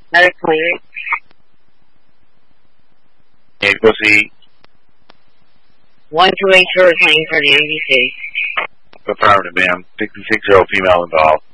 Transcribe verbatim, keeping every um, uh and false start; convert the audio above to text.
Medic clear. Yeah, pussy. one two eight Hurricane for the A B C. Affirmative, ma'am. sixty-six year old female involved.